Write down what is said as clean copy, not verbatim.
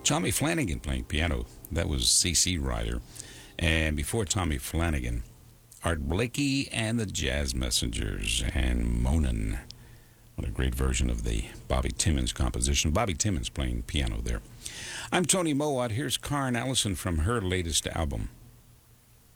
Tommy Flanagan playing piano. That was C.C. Ryder. And before Tommy Flanagan, Art Blakey and the Jazz Messengers and Moanin'. What a great version of the Bobby Timmons composition. Bobby Timmons playing piano there. I'm Tony Mowat. Here's Karen Allison from her latest album.